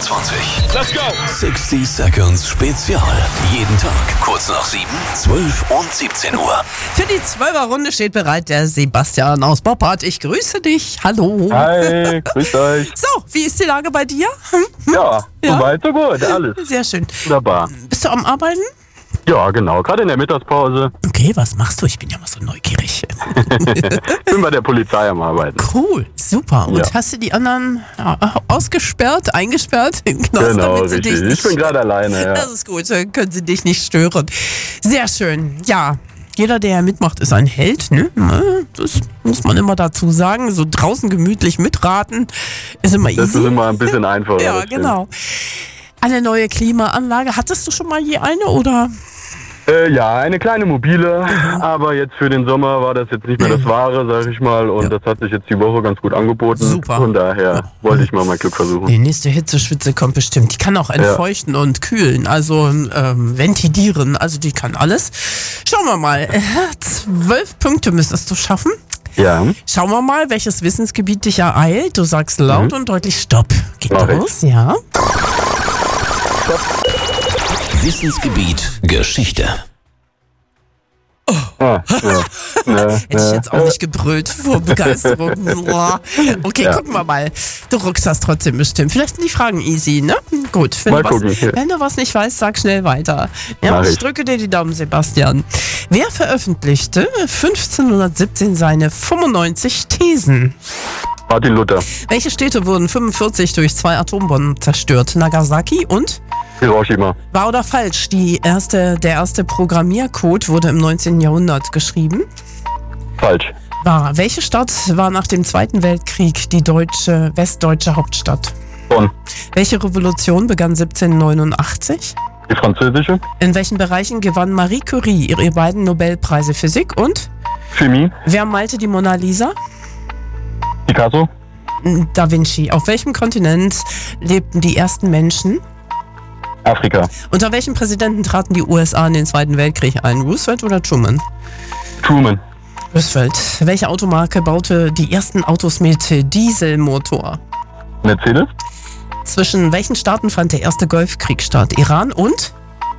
21. Let's go! 60 Seconds Spezial. Jeden Tag kurz nach 7, 12 und 17 Uhr. Für die 12er-Runde steht bereit der Sebastian aus Boppard. Ich grüße dich. Hallo. Hi, grüßt euch. So, wie ist die Lage bei dir? Ja, Ja. soweit, so gut, alles Sehr schön. wunderbar. Bist du am Arbeiten? Ja, genau, gerade in der Mittagspause. Okay, was machst du? Ich bin ja mal so neugierig. Bin bei der Polizei am Arbeiten. Cool, super. Und Ja. hast du die anderen ausgesperrt, eingesperrt im Knast, Genau, damit sie dich richtig. nicht... Ich bin gerade alleine, ja. Das ist gut, dann können sie dich nicht stören. Sehr schön, ja. Jeder, der mitmacht, ist ein Held, ne? Das muss man immer dazu sagen. So draußen gemütlich mitraten ist immer Das easy. ist immer ein bisschen einfacher. Ja, das stimmt. genau. Eine neue Klimaanlage. Hattest du schon mal je eine oder? Ja, eine kleine mobile, aber jetzt für den Sommer war das jetzt nicht mehr das Wahre, sag ich mal. Und das hat sich jetzt die Woche ganz gut angeboten. Super. Von daher wollte ich mal mein Glück versuchen. Die nächste Hitzeschwitze kommt bestimmt. Die kann auch entfeuchten und kühlen, also ventilieren. Also die kann alles. Schauen wir mal. 12 Punkte müsstest du schaffen. Ja, Schauen wir mal, welches Wissensgebiet dich ereilt. Du sagst laut und deutlich Stopp. Geht Mach ich. los, ja. Wissensgebiet Geschichte. Hätte ich jetzt auch nicht gebrüllt vor Begeisterung. Boah. Okay, Ja. gucken wir mal. Du ruckst das trotzdem bestimmt. Vielleicht sind die Fragen easy, ne? Gut. Wenn, Mal du, gucken. wenn du was nicht weißt, sag schnell weiter. Ja, Mach ich ich. drücke dir die Daumen, Sebastian. Wer veröffentlichte 1517 seine 95 Thesen? Martin Luther, Welche Städte wurden 45 durch 2 Atombomben zerstört? Nagasaki und? Hiroshima, Wahr oder falsch? Der erste Programmiercode wurde im 19. Jahrhundert geschrieben. falsch. Wahr. Welche Stadt war nach dem Zweiten Weltkrieg die westdeutsche Hauptstadt? Bonn, Welche Revolution begann 1789? die französische, In welchen Bereichen gewann Marie Curie ihre beiden Nobelpreise Physik und? Chemie, Wer malte die Mona Lisa? Picasso, Da Vinci. Auf welchem Kontinent lebten die ersten Menschen? Afrika, Unter welchem Präsidenten traten die USA in den Zweiten Weltkrieg ein? Roosevelt oder Truman? Truman, Roosevelt. Welche Automarke baute die ersten Autos mit Dieselmotor? Mercedes, Zwischen welchen Staaten fand der erste Golfkrieg statt? Iran und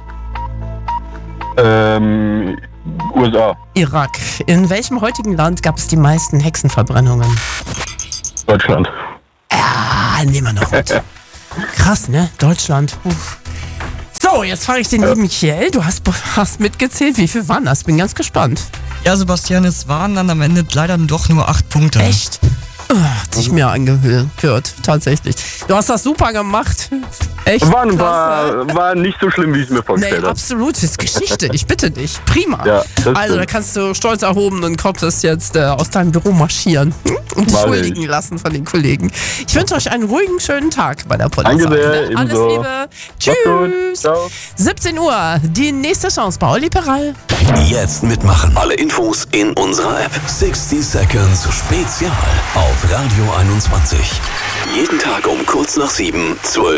USA, Irak. In welchem heutigen Land gab es die meisten Hexenverbrennungen? Deutschland. Nehmen wir noch mit. Krass, ne? Deutschland. So, jetzt frage ich den lieben Michael. Du hast mitgezählt. Wie viel waren das? Bin ganz gespannt. Ja, Sebastian, es waren dann am Ende leider doch nur 8 Punkte. Echt? Hat sich mir angehört, tatsächlich. Du hast das super gemacht. Echt klasse. War nicht so schlimm, wie ich es mir Nee, vorgestellt habe. absolut. Das ist Geschichte. Ich bitte dich. Prima. Ja, das Also, da stimmt. kannst du stolz erhobenen Kopfes jetzt aus deinem Büro marschieren und dich Mach ich. huldigen lassen von den Kollegen. Ich wünsche euch einen ruhigen, schönen Tag bei der Polizei. Danke sehr, Ne? Alles ebenso. Liebe. Macht's gut. Tschüss. Ciao. 17 Uhr. Die nächste Chance bei Olli Peral. Jetzt mitmachen. Alle Infos in unserer App. 60 Seconds Spezial auf Radio 21. Jeden Tag um kurz nach 7, 12.